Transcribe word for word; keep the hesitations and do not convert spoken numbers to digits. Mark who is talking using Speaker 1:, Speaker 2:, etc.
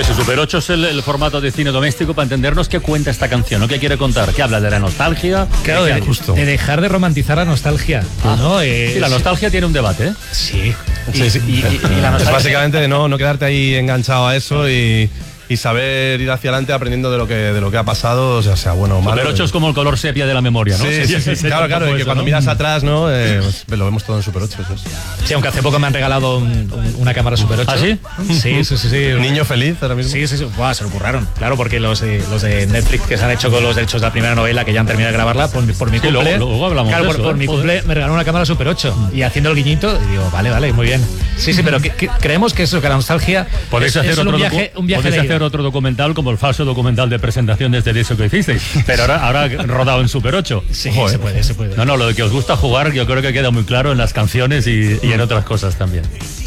Speaker 1: Oye, si Super ocho es el, el formato de cine doméstico, para entendernos qué cuenta esta canción, ¿no? ¿Qué quiere contar? ¿Qué habla de la nostalgia?
Speaker 2: Claro, de,
Speaker 1: justo.
Speaker 2: de dejar de romantizar la nostalgia.
Speaker 1: Ah,
Speaker 2: ¿no? Eh,
Speaker 1: sí, la nostalgia tiene un debate, ¿eh?
Speaker 2: Sí.
Speaker 3: Sí, sí.
Speaker 2: Y, y, y la
Speaker 3: es
Speaker 2: nostalgia...
Speaker 3: básicamente de no, no quedarte ahí enganchado a eso y, y saber ir hacia adelante aprendiendo de lo que, de lo que ha pasado, o sea, sea bueno o malo.
Speaker 1: Super ocho es como el color sepia de la memoria, ¿no?
Speaker 3: Sí, sí, sí, sí. Claro, claro, y que
Speaker 1: eso,
Speaker 3: cuando
Speaker 1: ¿no?
Speaker 3: miras atrás, ¿no? Eh, pues, lo vemos todo en Super ocho. Eso es.
Speaker 2: Sí, aunque hace poco me han regalado un, un, una cámara Super ocho.
Speaker 1: ¿Ah, sí?
Speaker 2: Sí, sí, sí. sí.
Speaker 3: Niño feliz ahora mismo.
Speaker 2: Sí, sí, sí. Buah, se lo curraron. Claro, porque los de, los de Netflix que se han hecho con los derechos de la primera novela, que ya han terminado de grabarla, por, por mi
Speaker 1: Sí,
Speaker 2: cumple.
Speaker 1: luego- luego hablamos
Speaker 2: claro,
Speaker 1: de
Speaker 2: por,
Speaker 1: eso,
Speaker 2: por
Speaker 1: ¿eh?
Speaker 2: mi
Speaker 1: Joder.
Speaker 2: cumple me regalaron una cámara Super ocho. Y haciendo el guiñito, y digo, vale, vale, muy bien. Sí, sí, pero que, que creemos que eso, que la nostalgia.
Speaker 1: Podéis
Speaker 2: es,
Speaker 1: hacer,
Speaker 2: es
Speaker 1: otro,
Speaker 2: un viaje,
Speaker 1: docu-
Speaker 2: un viaje
Speaker 1: podéis
Speaker 2: de
Speaker 1: hacer
Speaker 2: ida.
Speaker 1: otro documental como el falso documental de presentación desde eso que hicisteis, pero ahora, ahora rodado en Super ocho.
Speaker 2: Sí,
Speaker 1: Joder.
Speaker 2: se puede, se puede.
Speaker 1: No, no, lo de que os gusta jugar yo creo que queda muy claro en las canciones y, y en otras cosas también.